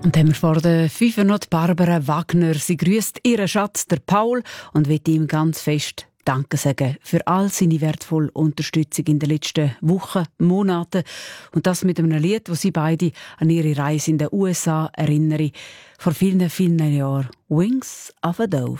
Und haben wir vor der 5 noch die Barbara Wagner. Sie grüßt ihren Schatz, der Paul, und will ihm ganz fest Danke sagen für all seine wertvolle Unterstützung in den letzten Wochen, Monaten. Und das mit einem Lied, das sie beide an ihre Reise in den USA erinnern. Vor vielen, vielen Jahren. «Wings of a Dove».